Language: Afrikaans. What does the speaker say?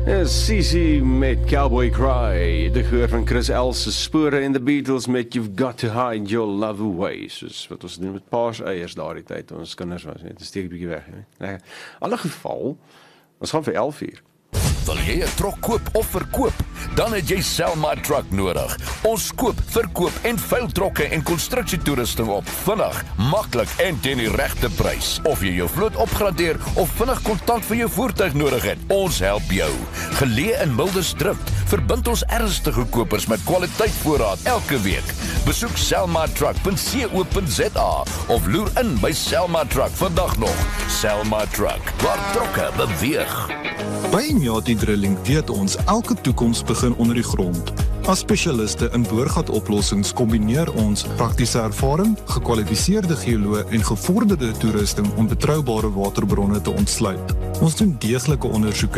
Sisi met Cowboy Cry, de geur van Chris Else spore en The Beatles met You've Got to Hide Your Love Away, soos wat ons doen met paaseiers daardie tyd, ons kinders was net, steek 'n bietjie weg. In alle geval, ons gaan vir 11:00. Wil jy 'n trok koop of verkoop? Dan het jy Selma Truck nodig. Ons koop, verkoop en veil trokke en konstruksietoerusting op. Vinnig, maklik en teen die regte prys. Of jy jou vloot opgradeer of vinnig kontant vir jou voertuig nodig het, ons help jou. Geleë in Mildersdrift, verbind ons ernstige kopers met kwaliteitvoorraad elke week. Besoek selmatruck.co.za of loer in by Selma Truck vandag nog. Selma Truck, waar trokke beweeg. By Inyati Drilling weet ons elke toekoms begin onder die grond. As spesialiste in boorgatoplossings kombineer ons praktiese ervaring, gekwalifiseerde geoloë en gevorderde toerusting om betroubare waterbronne te ontsluit. Ons doen deeglike ondersoeke